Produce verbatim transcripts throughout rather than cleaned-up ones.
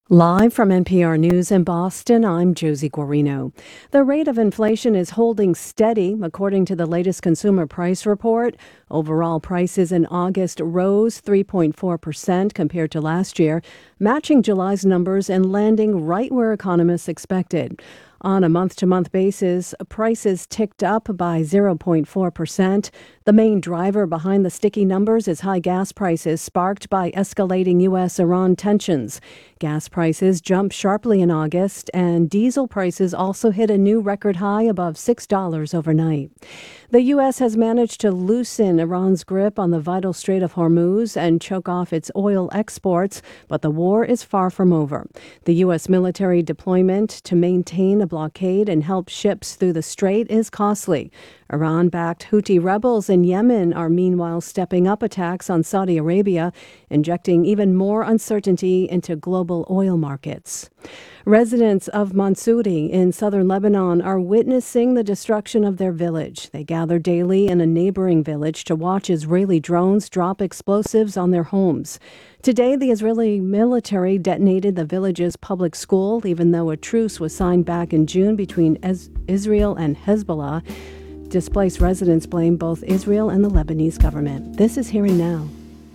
Live from N P R News in Boston, I'm Josie Guarino. The rate of inflation is holding steady, according to the latest consumer price report. Overall prices in August rose three point four percent compared to last year, matching July's numbers and landing right where economists expected. On a month-to-month basis, prices ticked up by zero point four percent. The main driver behind the sticky numbers is high gas prices sparked by escalating U S Iran tensions. Gas prices jumped sharply in August, and diesel prices also hit a new record high above six dollars overnight. The U S has managed to loosen Iran's grip on the vital Strait of Hormuz and choke off its oil exports, but the war is far from over. The U S military deployment to maintain a blockade and help ships through the strait is costly. Iran-backed Houthi rebels in Yemen are meanwhile stepping up attacks on Saudi Arabia, injecting even more uncertainty into global oil markets. Residents of Mansouri in southern Lebanon are witnessing the destruction of their village. They gather daily in a neighboring village to watch Israeli drones drop explosives on their homes. Today, the Israeli military detonated the village's public school, even though a truce was signed back in June between Israel and Hezbollah. Displaced residents blame both Israel and the Lebanese government. This is Here and Now.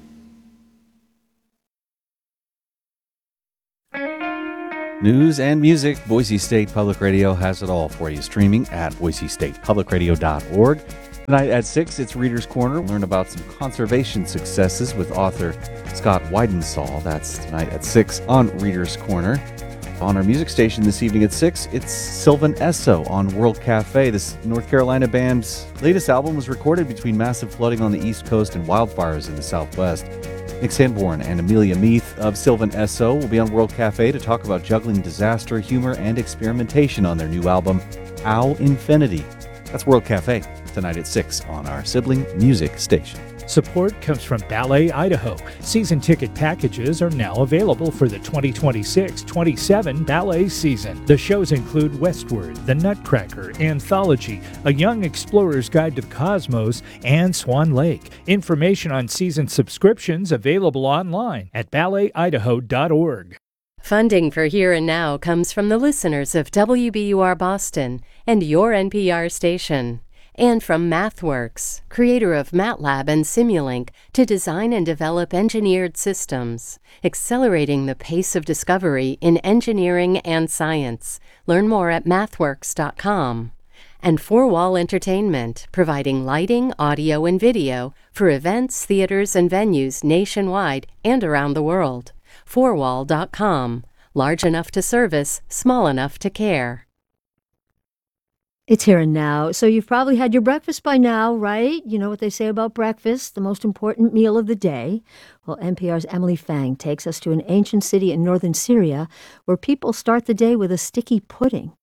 News and music. Boise State Public Radio has it all for you. Streaming at boise state public radio dot org. Tonight at six, it's Reader's Corner. Learn about some conservation successes with author Scott Weidensaul. That's tonight at six on Reader's Corner. On our music station this evening at six, it's Sylvan Esso on World Cafe. This North Carolina band's latest album was recorded between massive flooding on the East Coast and wildfires in the Southwest. Nick Sanborn and Amelia Meath of Sylvan Esso will be on World Cafe to talk about juggling disaster, humor, and experimentation on their new album, Ow Infinity. That's World Cafe tonight at six on our sibling music station. Support comes from Ballet Idaho. Season ticket packages are now available for the twenty twenty-six twenty-seven ballet season. The shows include Westward, The Nutcracker, Anthology, A Young Explorer's Guide to the Cosmos, and Swan Lake. Information on season subscriptions available online at ballet idaho dot org. Funding for Here and Now comes from the listeners of W B U R Boston and your N P R station. And from MathWorks, creator of MATLAB and Simulink, to design and develop engineered systems, accelerating the pace of discovery in engineering and science. Learn more at mathworks dot com. And Four Wall Entertainment, providing lighting, audio, and video for events, theaters, and venues nationwide and around the world. four wall dot com. Large enough to service, small enough to care. It's Here and Now. So you've probably had your breakfast by now, right? You know what they say about breakfast, the most important meal of the day. Well, N P R's Emily Fang takes us to an ancient city in northern Syria where people start the day with a sticky pudding.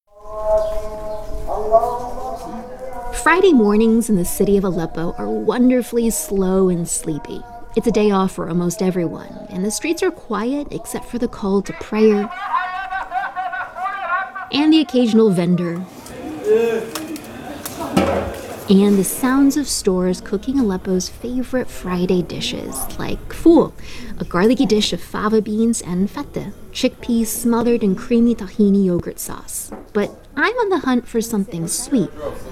Friday mornings in the city of Aleppo are wonderfully slow and sleepy. It's a day off for almost everyone, and the streets are quiet except for the call to prayer and the occasional vendor and the sounds of stores cooking Aleppo's favorite Friday dishes, like fool, a garlicky dish of fava beans, and fateh, chickpeas smothered in creamy tahini yogurt sauce. But I'm on the hunt for something sweet.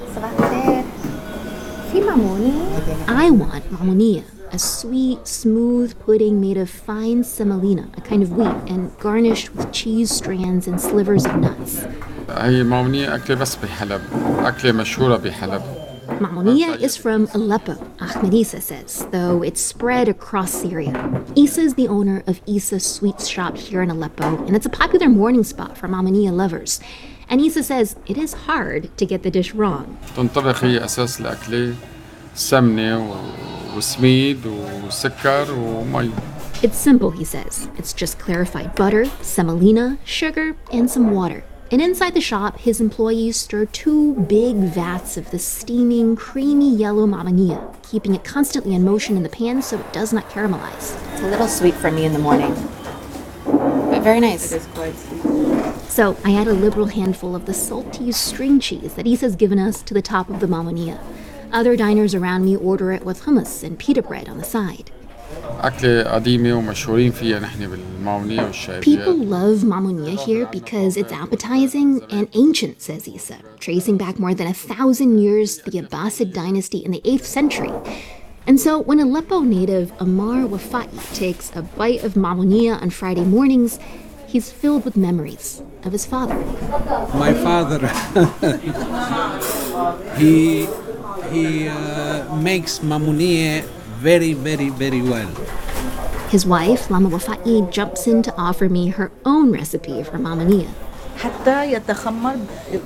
I want mamounia, a sweet, smooth pudding made of fine semolina, a kind of wheat, and garnished with cheese strands and slivers of nuts. هي مامونية أكلة بس بحلب، أكلة مشهورة بحلب. Mamounia is from Aleppo, Ahmed Issa says, though it's spread across Syria. Issa is the owner of Issa's Sweets Shop here in Aleppo, and it's a popular morning spot for mamounia lovers. And Issa says it is hard to get the dish wrong. تنطبخ هي أساس الأكلة سمنة وسميد وسكر ومي. It's simple, he says. It's just clarified butter, semolina, sugar, and some water. And inside the shop, his employees stir two big vats of the steaming, creamy yellow mamounia, keeping it constantly in motion in the pan so it does not caramelize. It's a little sweet for me in the morning, but very nice. It is quite sweet. So I add a liberal handful of the salty string cheese that Issa's given us to the top of the mamounia. Other diners around me order it with hummus and pita bread on the side. أكلة قديمة ومشهورين فيها نحن بالمعمونية والشعبيات. People love mamunia here because it's appetizing and ancient, says Isa, tracing back more than a thousand years to the Abbasid dynasty in the eighth century. And so when Aleppo native Amar Wafai takes a bite of mamunia on Friday mornings, he's filled with memories of his father. My father, he he uh, makes mamunia very, very, very well. His wife, Lama Wafai, jumps in to offer me her own recipe for mamunia. حتى يتخمر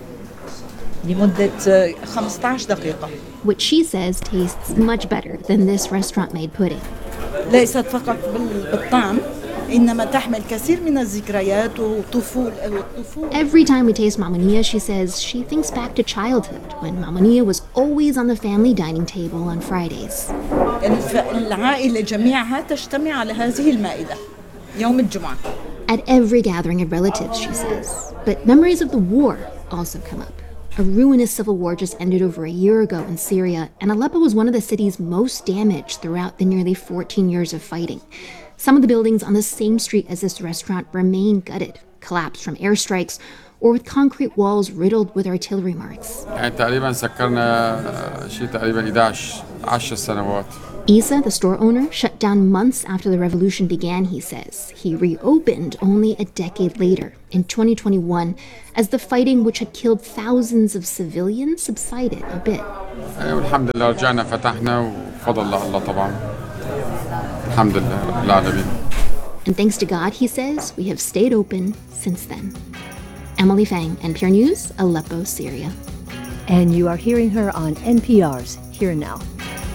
لمدة خمسة عشر دقيقة. Which she says tastes much better than this restaurant-made pudding. ليست فقط بالطعم إنما تحمل كثير من الذكريات وطفول الطفولة. Every time we taste mamunia, she says she thinks back to childhood when mamunia was always on the family dining table on Fridays. العائلة جميعها تجتمع على هذه المائدة يوم الجمعة. At every gathering of relatives, she says. But memories of the war also come up. A ruinous civil war just ended over a year ago in Syria, and Aleppo was one of the cities most damaged throughout the nearly fourteen years of fighting. Some of the buildings on the same street as this restaurant remain gutted, collapsed from airstrikes, or with concrete walls riddled with artillery marks. يعني تقريبا سكرنا شيء تقريبا إحدى عشر عشر سنوات. Isa, the store owner, shut down months after the revolution began, he says. He reopened only a decade later, in twenty twenty-one, as the fighting which had killed thousands of civilians subsided a bit. والحمد لله رجعنا فتحنا وفضل الله طبعا. الحمد لله رب العالمين. And thanks to God, he says, we have stayed open since then. Emily Fang, N P R News, Aleppo, Syria. And you are hearing her on N P R's Here and Now.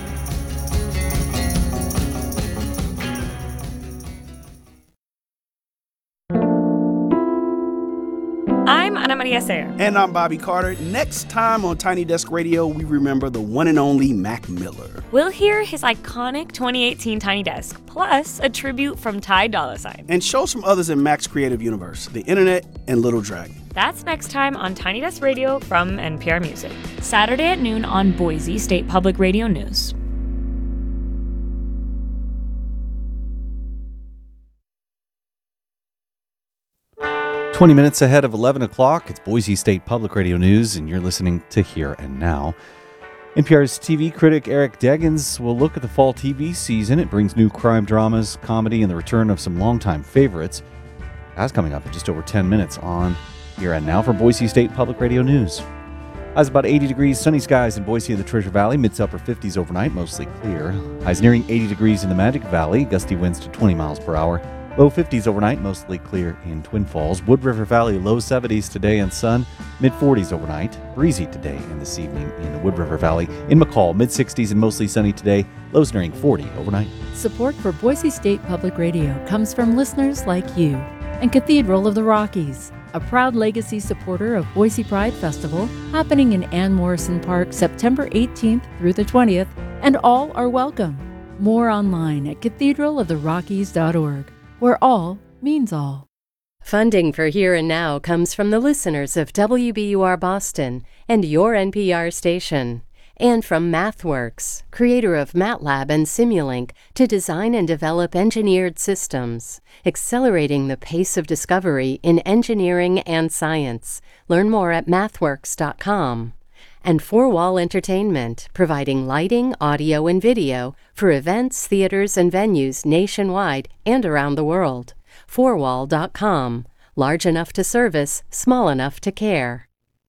I'm Ana Maria Sayer. And I'm Bobby Carter. Next time on Tiny Desk Radio, we remember the one and only Mac Miller. We'll hear his iconic twenty eighteen Tiny Desk, plus a tribute from Ty Dolla $ign. And shows from others in Mac's creative universe, the internet and Little Dragon. That's next time on Tiny Desk Radio from N P R Music. Saturday at noon on Boise State Public Radio News. twenty minutes ahead of eleven o'clock, it's Boise State Public Radio News, and you're listening to Here and Now. N P R's T V critic Eric Deggans will look at the fall T V season. It brings new crime dramas, comedy, and the return of some longtime favorites. That's coming up in just over ten minutes on Here and Now for Boise State Public Radio News. Highs about eighty degrees, sunny skies in Boise and the Treasure Valley, mids to upper fifties overnight, mostly clear. Highs nearing eighty degrees in the Magic Valley, gusty winds to twenty miles per hour. Low fifties overnight, mostly clear in Twin Falls. Wood River Valley, low seventies today and sun. mid forties overnight. Breezy today and this evening in the Wood River Valley. In McCall, mid sixties and mostly sunny today. Lows nearing forty overnight. Support for Boise State Public Radio comes from listeners like you and Cathedral of the Rockies, a proud legacy supporter of Boise Pride Festival, happening in Ann Morrison Park September eighteenth through the twentieth, and all are welcome. More online at cathedral of the rockies dot org. Where all means all. Funding for Here and Now comes from the listeners of W B U R Boston and your N P R station, and from MathWorks, creator of MATLAB and Simulink, to design and develop engineered systems, accelerating the pace of discovery in engineering and science. Learn more at mathworks dot com. And Four Wall Entertainment, providing lighting, audio, and video for events, theaters, and venues nationwide and around the world. four wall dot com. Large enough to service, small enough to care.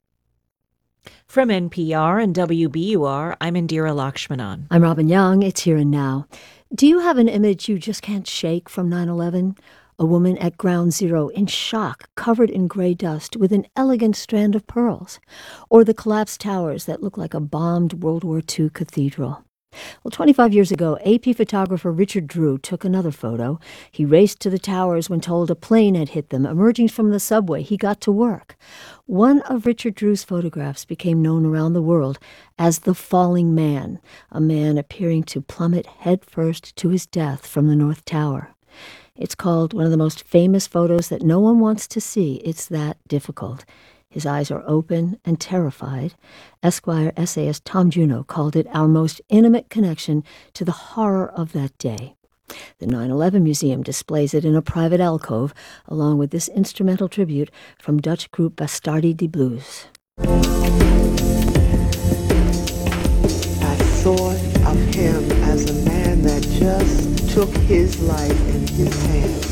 From N P R and W B U R, I'm Indira Lakshmanan. I'm Robin Young. It's Here and Now. Do you have an image you just can't shake from nine eleven? A woman at Ground Zero in shock, covered in gray dust with an elegant strand of pearls. Or the collapsed towers that look like a bombed World War Two cathedral. Well, twenty-five years ago, A P photographer Richard Drew took another photo. He raced to the towers when told a plane had hit them. Emerging from the subway, he got to work. One of Richard Drew's photographs became known around the world as the Falling Man, a man appearing to plummet headfirst to his death from the North Tower. It's called one of the most famous photos that no one wants to see. It's that difficult. His eyes are open and terrified. Esquire essayist Tom Juneau called it our most intimate connection to the horror of that day. The nine eleven Museum displays it in a private alcove, along with this instrumental tribute from Dutch group Bastardi de Blues. I thought of him as a man that just took his life in his hands.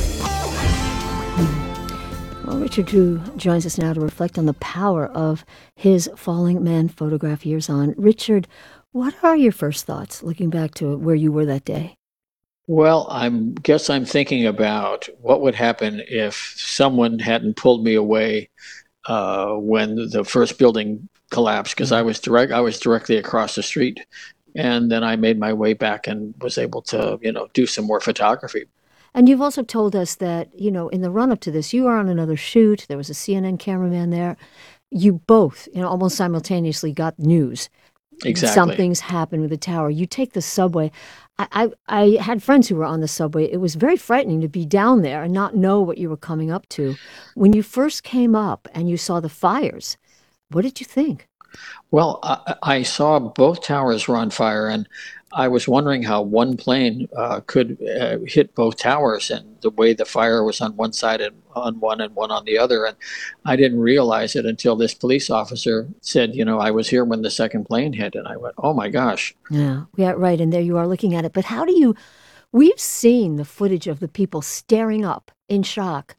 Well, Richard Drew joins us now to reflect on the power of his Falling Man photograph years on. Richard, what are your first thoughts looking back to where you were that day? Well, I guess I'm thinking about what would happen if someone hadn't pulled me away uh, when the first building collapsed, because I was direct. I was directly across the street, and then I made my way back and was able to, you know, do some more photography. And you've also told us that, you know, in the run-up to this, you were on another shoot. There was a C N N cameraman there. You both, you know, almost simultaneously got news. Exactly. Something's happened with the tower. You take the subway. I, I, I had friends who were on the subway. It was very frightening to be down there and not know what you were coming up to. When you first came up and you saw the fires, what did you think? Well, I, I saw both towers were on fire, and I was wondering how one plane uh, could uh, hit both towers, and the way the fire was on one side and on one and one on the other. And I didn't realize it until this police officer said, you know, I was here when the second plane hit. And I went, oh my gosh. Yeah, yeah, right. And there you are looking at it. But how do you, we've seen the footage of the people staring up in shock.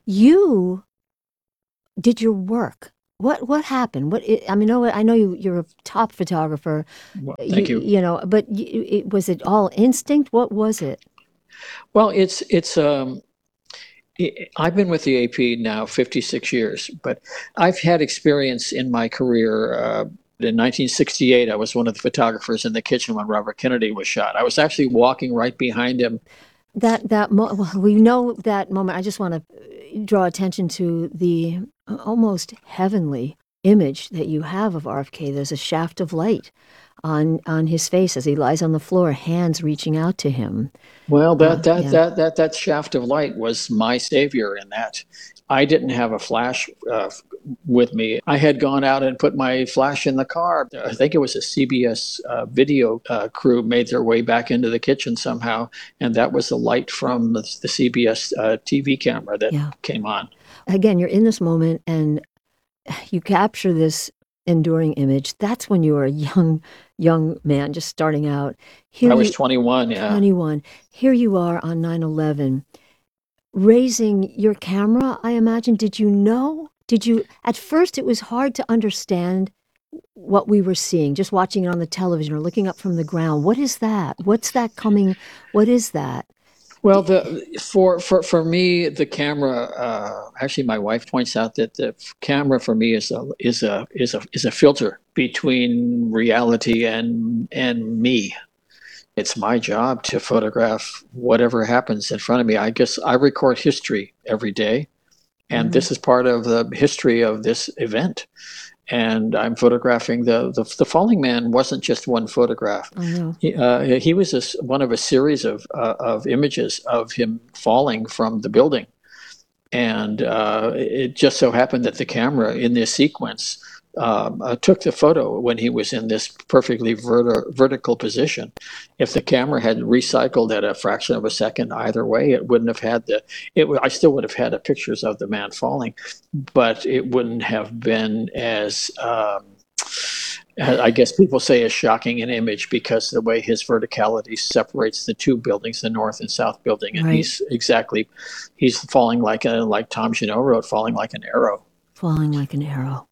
You did your work. What what happened? What I mean, know I know you. You're a top photographer. Well, thank you. You, you know, but you, it, was it all instinct? What was it? Well, it's it's. Um, it, I've been with the A P now fifty-six years, but I've had experience in my career. Uh, in nineteen sixty-eight, I was one of the photographers in the kitchen when Robert Kennedy was shot. I was actually walking right behind him. That that mo- well, we know that moment. I just want to draw attention to the almost heavenly image that you have of R F K. There's a shaft of light on on his face as he lies on the floor, hands reaching out to him. Well, that Uh, that, yeah. that that that shaft of light was my savior in that. I didn't have a flash uh, with me. I had gone out and put my flash in the car. I think it was a C B S uh, video uh, crew made their way back into the kitchen somehow, and that was the light from the, the C B S uh, T V camera that Yeah. came on. Again, you're in this moment and you capture this enduring image. That's when you were a young, young man just starting out. Here I was you- twenty-one, yeah. twenty-one. Here you are on nine eleven, raising your camera, I imagine. Did you know? Did you, at first it was hard to understand what we were seeing, just watching it on the television or looking up from the ground. What is that? What's that coming? What is that? Well, the for for for me, the camera. Uh, actually, my wife points out that the camera for me is a is a is a is a filter between reality and and me. It's my job to photograph whatever happens in front of me. I guess I record history every day, and Mhm. this is part of the history of this event. And I'm photographing the the, the falling man wasn't just one photograph. I know. He, uh, he was a s one of a series of uh, of images of him falling from the building, and uh, it just so happened that the camera in this sequence um, uh, took the photo when he was in this perfectly verti vertical position. If the camera had recycled at a fraction of a second either way, it wouldn't have had the. It w- I still would have had the pictures of the man falling, but it wouldn't have been as. Um, I guess people say as shocking an image because the way his verticality separates the two buildings, the north and south building, and Right. he's exactly, he's falling like a like Tom Junot wrote, falling like an arrow. Falling like an arrow.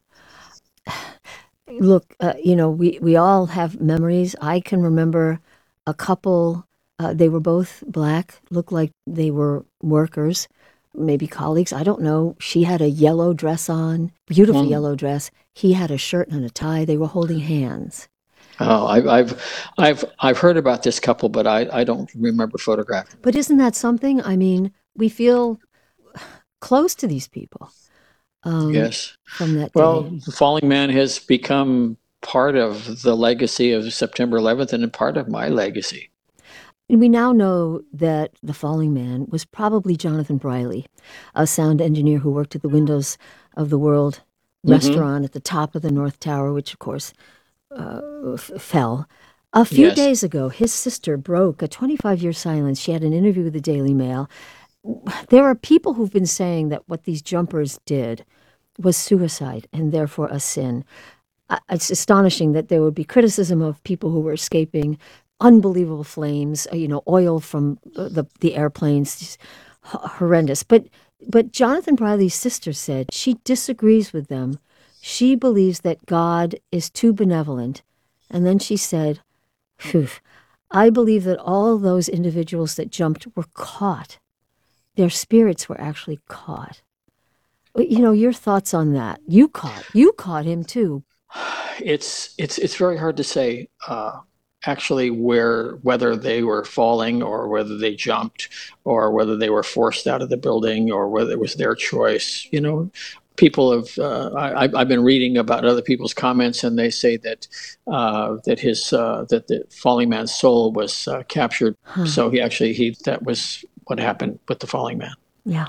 Look, uh, you know, we, we all have memories. I can remember a couple, uh, they were both black, looked like they were workers, maybe colleagues. I don't know. She had a yellow dress on, beautiful Mm. yellow dress. He had a shirt and a tie. They were holding hands. Oh, I've I've I've I've heard about this couple, but I I don't remember photographing. But isn't that something? I mean, we feel close to these people. Um, Yes. From that Well, day. the falling man has become part of the legacy of September eleventh and part of my legacy. And we now know that the falling man was probably Jonathan Briley, a sound engineer who worked at the Windows of the World Mhm. restaurant at the top of the North Tower, which of course uh, f- fell. A few Yes. days ago, his sister broke a twenty-five-year silence. She had an interview with the Daily Mail. There are people who've been saying that what these jumpers did was suicide and therefore a sin. I- It's astonishing that there would be criticism of people who were escaping unbelievable flames, uh, you know, oil from uh, the the airplanes, just h- horrendous. But but Jonathan Briley's sister said she disagrees with them. She believes that God is too benevolent. And then she said, "Phew, I believe that all those individuals that jumped were caught. Their spirits were actually caught." You know, your thoughts on that? You caught, you caught him too. It's it's it's very hard to say uh, actually where whether they were falling or whether they jumped or whether they were forced out of the building or whether it was their choice. You know, people have uh, I, I've I've been reading about other people's comments, and they say that uh, that his uh, that the falling man's soul was uh, captured. Huh. So he actually he that was what happened with the falling man. Yeah.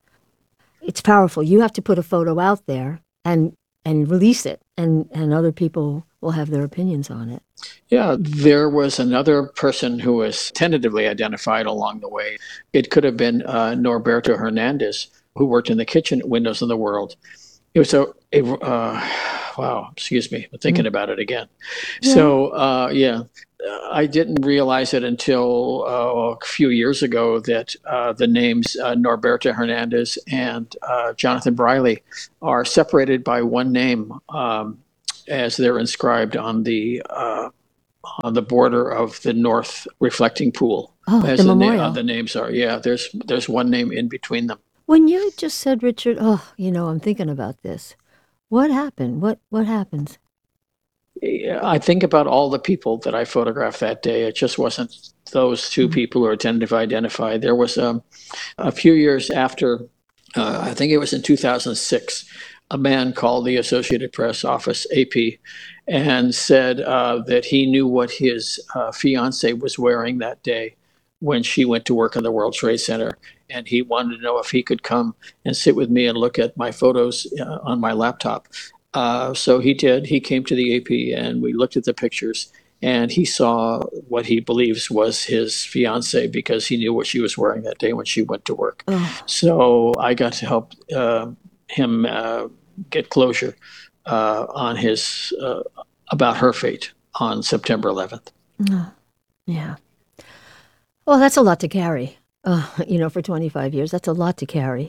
It's powerful. You have to put a photo out there and and release it, and, and other people will have their opinions on it. Yeah, there was another person who was tentatively identified along the way. It could have been uh, Norberto Hernandez, who worked in the kitchen at Windows in the World. It was a, a uh, wow, excuse me, I'm thinking about it again. So, uh, yeah, uh, I didn't realize it until uh, a few years ago that uh, the names uh, Norberto Hernandez and uh, Jonathan Briley are separated by one name um, as they're inscribed on the uh, on the border of the north reflecting pool. Oh, as the na- memorial. uh, the names are. Yeah, there's there's one name in between them. When you just said, Richard, oh, you know, I'm thinking about this. What happened? What what happens? Yeah, I think about all the people that I photographed that day. It just wasn't those two people who are tentative identified. There was um, a few years after, uh, I think it was in two thousand six, a man called the Associated Press office, A P, and said uh, that he knew what his uh, fiance was wearing that day when she went to work in the World Trade Center. And he wanted to know if he could come and sit with me and look at my photos uh, on my laptop. Uh, so he did. He came to the A P and we looked at the pictures, and he saw what he believes was his fiance because he knew what she was wearing that day when she went to work. Oh. So I got to help uh, him uh, get closure uh, on his uh, about her fate on September eleventh. Oh, yeah. Well, that's a lot to carry. Uh, you know, for twenty-five years, that's a lot to carry.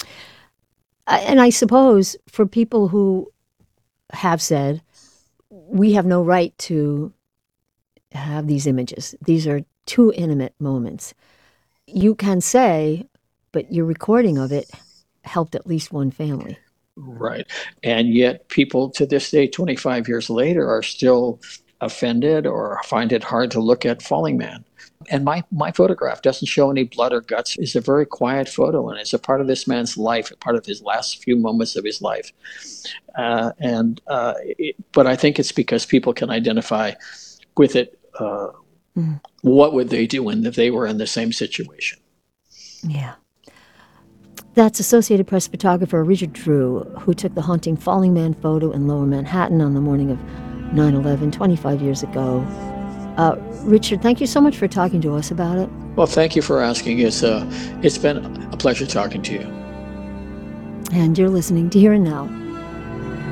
I, and I suppose for people who have said, we have no right to have these images. These are too intimate moments. You can say, but your recording of it helped at least one family. Right. And yet people to this day, twenty-five years later, are still offended or find it hard to look at Falling Man. And my, my photograph doesn't show any blood or guts. It's a very quiet photo, and it's a part of this man's life, a part of his last few moments of his life. Uh, and uh, it, but I think it's because people can identify with it. Uh, Mm. What would they do when if they were in the same situation? Yeah. That's Associated Press photographer Richard Drew, who took the haunting Falling Man photo in Lower Manhattan on the morning of nine eleven, twenty-five years ago. Uh, Richard, thank you so much for talking to us about it. Well, thank you for asking. It's, uh, it's been a pleasure talking to you. And you're listening to Here and Now